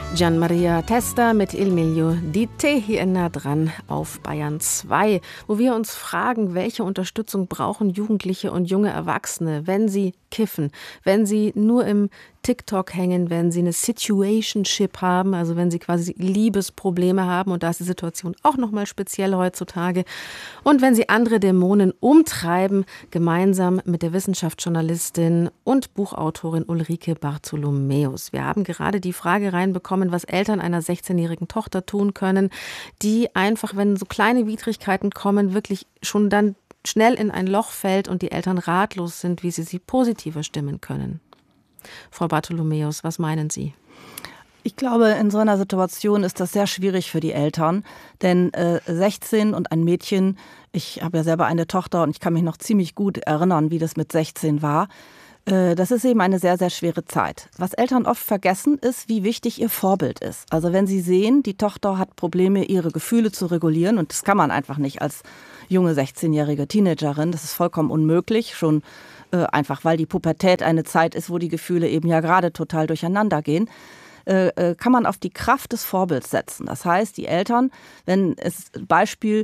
Gian Maria Testa mit Il Meglio di Te hier in Nah dran auf Bayern 2, wo wir uns fragen, welche Unterstützung brauchen Jugendliche und junge Erwachsene, wenn sie kiffen, wenn sie nur im TikTok hängen, wenn sie eine Situationship haben, also wenn sie quasi Liebesprobleme haben, und da ist die Situation auch nochmal speziell heutzutage, und wenn sie andere Dämonen umtreiben, gemeinsam mit der Wissenschaftsjournalistin und Buchautorin Ulrike Bartholomäus. Wir haben gerade die Frage reinbekommen, was Eltern einer 16-jährigen Tochter tun können, die einfach, wenn so kleine Widrigkeiten kommen, wirklich schon dann schnell in ein Loch fällt und die Eltern ratlos sind, wie sie positiver stimmen können. Frau Bartholomäus, was meinen Sie? Ich glaube, in so einer Situation ist das sehr schwierig für die Eltern, denn 16 und ein Mädchen, ich habe ja selber eine Tochter und ich kann mich noch ziemlich gut erinnern, wie das mit 16 war. Das ist eben eine sehr, sehr schwere Zeit. Was Eltern oft vergessen, ist, wie wichtig ihr Vorbild ist. Also wenn sie sehen, die Tochter hat Probleme, ihre Gefühle zu regulieren, und das kann man einfach nicht als junge 16-jährige Teenagerin, das ist vollkommen unmöglich, schon einfach weil die Pubertät eine Zeit ist, wo die Gefühle eben ja gerade total durcheinander gehen, kann man auf die Kraft des Vorbilds setzen. Das heißt, die Eltern, wenn es Beispiel,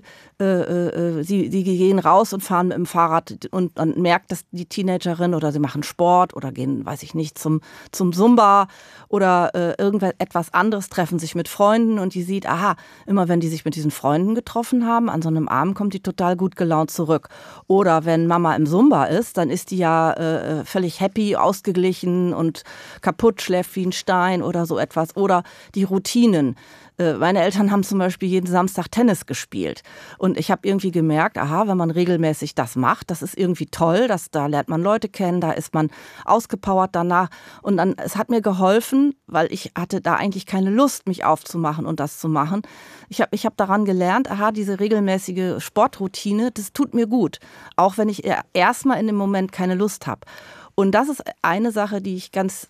sie gehen raus und fahren mit dem Fahrrad und man merkt, dass die Teenagerin, oder sie machen Sport oder gehen, weiß ich nicht, zum Zumba oder etwas anderes, treffen sich mit Freunden und die sieht, aha, immer wenn die sich mit diesen Freunden getroffen haben, an so einem Abend kommt die total gut gelaunt zurück. Oder wenn Mama im Zumba ist, dann ist die ja völlig happy, ausgeglichen und kaputt, schläft wie ein Stein oder so etwas. Oder die Routinen. Meine Eltern haben zum Beispiel jeden Samstag Tennis gespielt. Und ich habe irgendwie gemerkt, aha, wenn man regelmäßig das macht, das ist irgendwie toll, da lernt man Leute kennen, da ist man ausgepowert danach. Und dann, es hat mir geholfen, weil ich hatte da eigentlich keine Lust, mich aufzumachen und das zu machen. Ich hab daran gelernt, aha, diese regelmäßige Sportroutine, das tut mir gut. Auch wenn ich erstmal in dem Moment keine Lust habe. Und das ist eine Sache, die ich ganz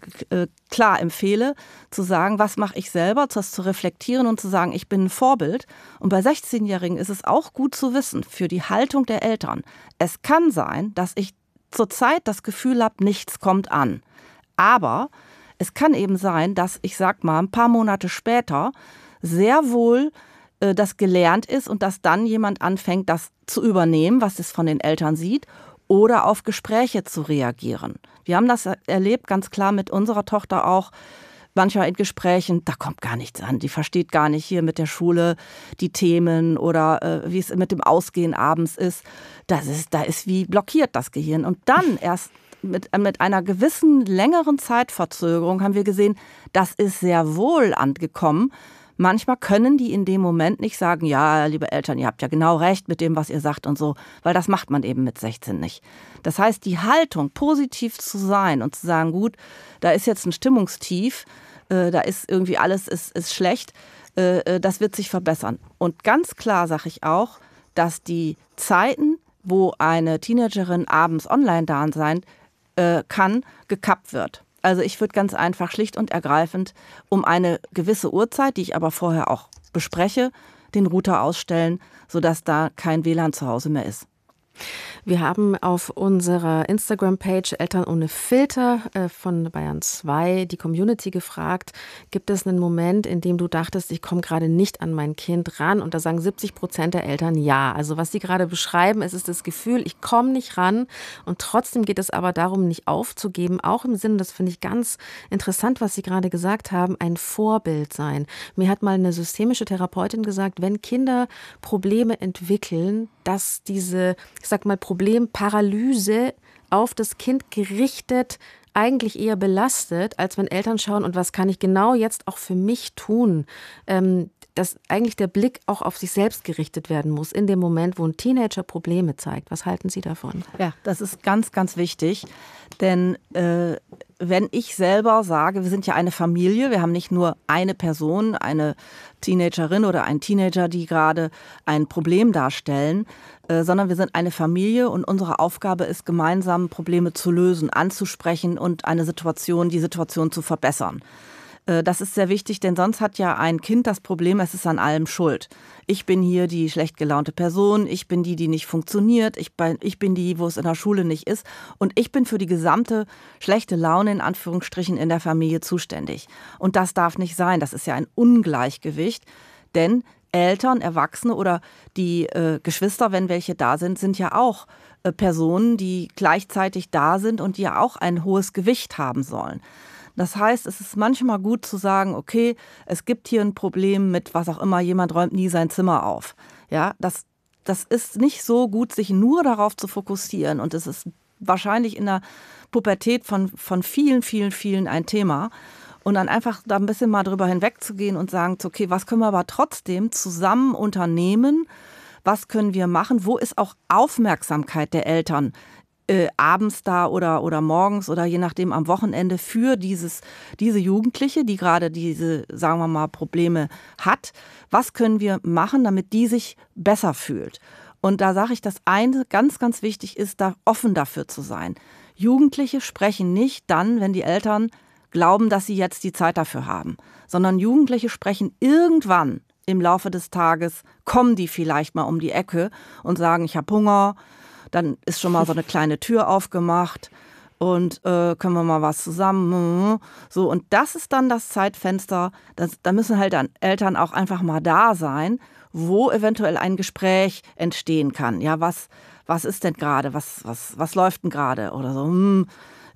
klar empfehle, zu sagen, was mache ich selber, das zu reflektieren und zu sagen, ich bin ein Vorbild. Und bei 16-Jährigen ist es auch gut zu wissen, für die Haltung der Eltern. Es kann sein, dass ich zurzeit das Gefühl habe, nichts kommt an. Aber es kann eben sein, dass, ich sag mal, ein paar Monate später sehr wohl das gelernt ist und dass dann jemand anfängt, das zu übernehmen, was es von den Eltern sieht, oder auf Gespräche zu reagieren. Wir haben das erlebt, ganz klar mit unserer Tochter auch, manchmal in Gesprächen, da kommt gar nichts an, die versteht gar nicht hier mit der Schule die Themen oder wie es mit dem Ausgehen abends ist. Da ist wie blockiert das Gehirn. Und dann erst mit einer gewissen längeren Zeitverzögerung haben wir gesehen, das ist sehr wohl angekommen. Manchmal können die in dem Moment nicht sagen, ja, liebe Eltern, ihr habt ja genau recht mit dem, was ihr sagt und so, weil das macht man eben mit 16 nicht. Das heißt, die Haltung, positiv zu sein und zu sagen, gut, da ist jetzt ein Stimmungstief, da ist irgendwie alles ist schlecht, das wird sich verbessern. Und ganz klar sage ich auch, dass die Zeiten, wo eine Teenagerin abends online da sein kann, gekappt wird. Also ich würde ganz einfach schlicht und ergreifend um eine gewisse Uhrzeit, die ich aber vorher auch bespreche, den Router ausstellen, sodass da kein WLAN zu Hause mehr ist. Wir haben auf unserer Instagram-Page Eltern ohne Filter von Bayern 2 die Community gefragt, gibt es einen Moment, in dem du dachtest, ich komme gerade nicht an mein Kind ran? Und da sagen 70% der Eltern ja. Also was sie gerade beschreiben, ist das Gefühl, ich komme nicht ran, und trotzdem geht es aber darum, nicht aufzugeben, auch im Sinne, das finde ich ganz interessant, was Sie gerade gesagt haben, ein Vorbild sein. Mir hat mal eine systemische Therapeutin gesagt, wenn Kinder Probleme entwickeln, dass diese, ich sag mal, Problemparalyse auf das Kind gerichtet eigentlich eher belastet, als wenn Eltern schauen, und was kann ich genau jetzt auch für mich tun, dass eigentlich der Blick auch auf sich selbst gerichtet werden muss in dem Moment, wo ein Teenager Probleme zeigt. Was halten Sie davon? Ja, das ist ganz, ganz wichtig, denn wenn ich selber sage, wir sind ja eine Familie, wir haben nicht nur eine Person, eine Teenagerin oder einen Teenager, die gerade ein Problem darstellen, sondern wir sind eine Familie und unsere Aufgabe ist, gemeinsam Probleme zu lösen, anzusprechen und die Situation zu verbessern. Das ist sehr wichtig, denn sonst hat ja ein Kind das Problem, es ist an allem schuld. Ich bin hier die schlecht gelaunte Person, ich bin die nicht funktioniert, ich bin die, wo es in der Schule nicht ist und ich bin für die gesamte schlechte Laune in Anführungsstrichen in der Familie zuständig. Und das darf nicht sein, das ist ja ein Ungleichgewicht, denn Eltern, Erwachsene oder die Geschwister, wenn welche da sind, sind ja auch Personen, die gleichzeitig da sind und die ja auch ein hohes Gewicht haben sollen. Das heißt, es ist manchmal gut zu sagen, okay, es gibt hier ein Problem mit was auch immer, jemand räumt nie sein Zimmer auf. Ja, das ist nicht so gut, sich nur darauf zu fokussieren. Und es ist wahrscheinlich in der Pubertät von vielen, vielen, vielen ein Thema. Und dann einfach da ein bisschen mal drüber hinwegzugehen und sagen, okay, was können wir aber trotzdem zusammen unternehmen? Was können wir machen? Wo ist auch Aufmerksamkeit der Eltern? Abends da oder morgens oder je nachdem am Wochenende für diese Jugendliche, die gerade diese, sagen wir mal, Probleme hat. Was können wir machen, damit die sich besser fühlt? Und da sage ich, das eine ganz, ganz wichtig ist, da offen dafür zu sein. Jugendliche sprechen nicht dann, wenn die Eltern glauben, dass sie jetzt die Zeit dafür haben, sondern Jugendliche sprechen irgendwann im Laufe des Tages, kommen die vielleicht mal um die Ecke und sagen, ich habe Hunger. Dann ist schon mal so eine kleine Tür aufgemacht und können wir mal was zusammen. So, und das ist dann das Zeitfenster, da müssen halt dann Eltern auch einfach mal da sein, wo eventuell ein Gespräch entstehen kann. Ja, was ist denn gerade, was läuft denn gerade oder so.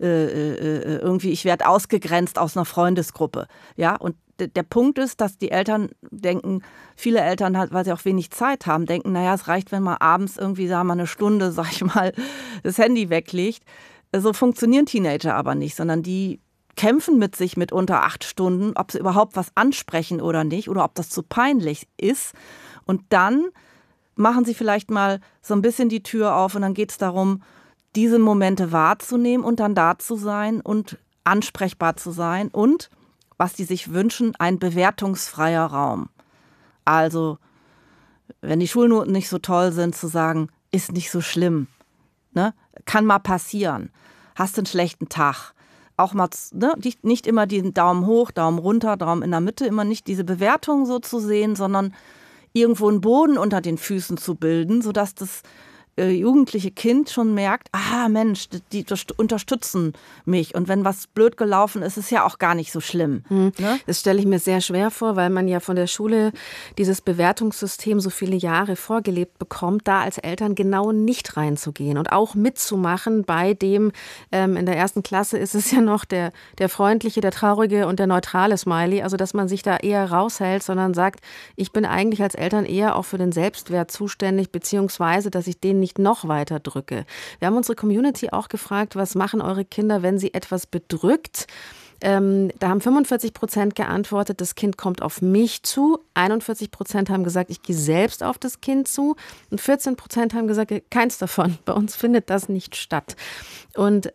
Irgendwie, ich werde ausgegrenzt aus einer Freundesgruppe. Ja, und der Punkt ist, dass die Eltern denken, viele Eltern, halt, weil sie auch wenig Zeit haben, denken, naja, es reicht, wenn man abends irgendwie, sagen wir mal, eine Stunde, sag ich mal, das Handy weglegt. So funktionieren Teenager aber nicht, sondern die kämpfen mit sich mit unter 8 Stunden, ob sie überhaupt was ansprechen oder nicht oder ob das zu peinlich ist. Und dann machen sie vielleicht mal so ein bisschen die Tür auf und dann geht es darum, diese Momente wahrzunehmen und dann da zu sein und ansprechbar zu sein und, was die sich wünschen, ein bewertungsfreier Raum. Also, wenn die Schulnoten nicht so toll sind, zu sagen, ist nicht so schlimm, ne? Kann mal passieren. Hast einen schlechten Tag. Auch mal, ne? Nicht immer den Daumen hoch, Daumen runter, Daumen in der Mitte, immer nicht diese Bewertung so zu sehen, sondern irgendwo einen Boden unter den Füßen zu bilden, sodass das jugendliche Kind schon merkt, Mensch, die unterstützen mich. Und wenn was blöd gelaufen ist, ist ja auch gar nicht so schlimm. Ne? Das stelle ich mir sehr schwer vor, weil man ja von der Schule dieses Bewertungssystem so viele Jahre vorgelebt bekommt, da als Eltern genau nicht reinzugehen und auch mitzumachen bei dem, in der 1. Klasse ist es ja noch der freundliche, der traurige und der neutrale Smiley, also dass man sich da eher raushält, sondern sagt, ich bin eigentlich als Eltern eher auch für den Selbstwert zuständig, beziehungsweise, dass ich den nicht noch weiter drücke. Wir haben unsere Community auch gefragt, was machen eure Kinder, wenn sie etwas bedrückt? Da haben 45% geantwortet, das Kind kommt auf mich zu. 41% haben gesagt, ich gehe selbst auf das Kind zu. Und 14% haben gesagt, keins davon. Bei uns findet das nicht statt. Und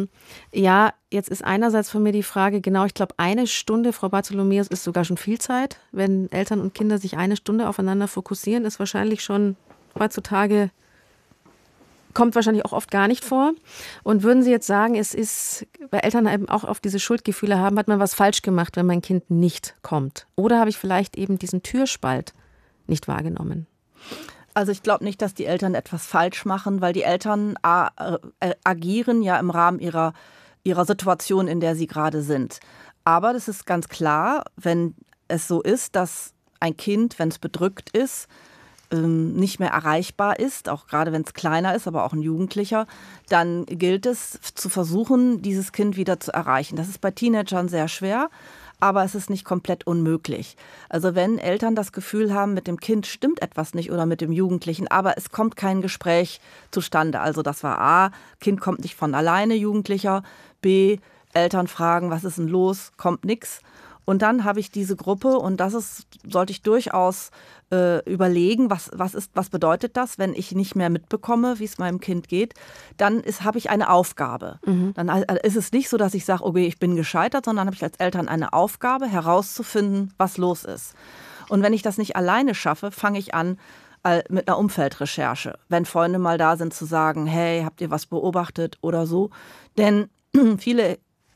jetzt ist einerseits von mir die Frage, genau, ich glaube, 1 Stunde, Frau Bartholomäus, ist sogar schon viel Zeit. Wenn Eltern und Kinder sich 1 Stunde aufeinander fokussieren, ist wahrscheinlich schon heutzutage kommt wahrscheinlich auch oft gar nicht vor. Und würden Sie jetzt sagen, es ist, weil Eltern eben auch oft diese Schuldgefühle haben, hat man was falsch gemacht, wenn mein Kind nicht kommt? Oder habe ich vielleicht eben diesen Türspalt nicht wahrgenommen? Also ich glaube nicht, dass die Eltern etwas falsch machen, weil die Eltern agieren ja im Rahmen ihrer Situation, in der sie gerade sind. Aber das ist ganz klar, wenn es so ist, dass ein Kind, wenn es bedrückt ist, nicht mehr erreichbar ist, auch gerade wenn es kleiner ist, aber auch ein Jugendlicher, dann gilt es zu versuchen, dieses Kind wieder zu erreichen. Das ist bei Teenagern sehr schwer, aber es ist nicht komplett unmöglich. Also wenn Eltern das Gefühl haben, mit dem Kind stimmt etwas nicht oder mit dem Jugendlichen, aber es kommt kein Gespräch zustande. Also das war A, Kind kommt nicht von alleine, Jugendlicher, B, Eltern fragen, was ist denn los, kommt nichts. Und dann habe ich diese Gruppe und sollte ich durchaus überlegen, was bedeutet das, wenn ich nicht mehr mitbekomme, wie es meinem Kind geht, dann habe ich eine Aufgabe. Dann ist es nicht so, dass ich sage, okay, ich bin gescheitert, sondern habe ich als Eltern eine Aufgabe, herauszufinden, was los ist. Und wenn ich das nicht alleine schaffe, fange ich an mit einer Umfeldrecherche. Wenn Freunde mal da sind, zu sagen, hey, habt ihr was beobachtet oder so? Denn viele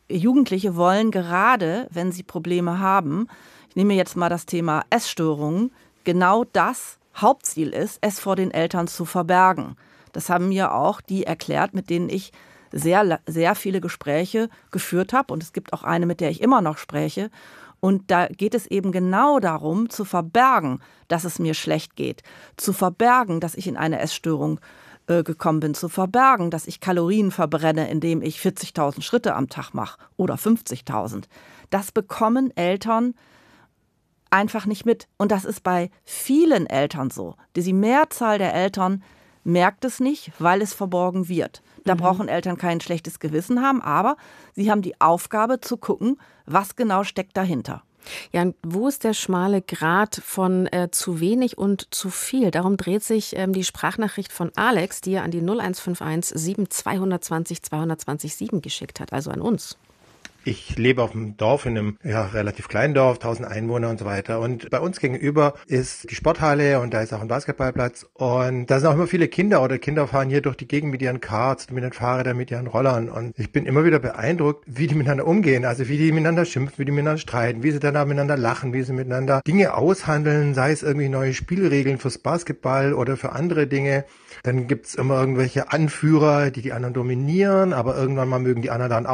Jugendliche wollen gerade, wenn sie Probleme haben, ich nehme jetzt mal das Thema Essstörungen, genau das Hauptziel ist, es vor den Eltern zu verbergen. Das haben mir auch die erklärt, mit denen ich sehr, sehr viele Gespräche geführt habe. Und es gibt auch eine, mit der ich immer noch spreche. Und da geht es eben genau darum, zu verbergen, dass es mir schlecht geht. Zu verbergen, dass ich in eine Essstörung gekommen bin. Zu verbergen, dass ich Kalorien verbrenne, indem ich 40.000 Schritte am Tag mache oder 50.000. Das bekommen Eltern einfach nicht mit. Und das ist bei vielen Eltern so. Die Mehrzahl der Eltern merkt es nicht, weil es verborgen wird. Da brauchen Eltern kein schlechtes Gewissen haben, aber sie haben die Aufgabe zu gucken, was genau steckt dahinter. Ja, und wo ist der schmale Grat von zu wenig und zu viel? Darum dreht sich die Sprachnachricht von Alex, die er an die 0151 7 220 7 geschickt hat, also an uns. Ich lebe auf dem Dorf, in einem relativ kleinen Dorf, 1000 Einwohner und so weiter. Und bei uns gegenüber ist die Sporthalle und da ist auch ein Basketballplatz. Und da sind auch immer viele Kinder oder Kinder fahren hier durch die Gegend mit ihren Karts, mit den Fahrrädern, mit ihren Rollern. Und ich bin immer wieder beeindruckt, wie die miteinander umgehen. Also wie die miteinander schimpfen, wie die miteinander streiten, wie sie dann miteinander lachen, wie sie miteinander Dinge aushandeln, sei es irgendwie neue Spielregeln fürs Basketball oder für andere Dinge. Dann gibt's immer irgendwelche Anführer, die anderen dominieren, aber irgendwann mal mögen die anderen dann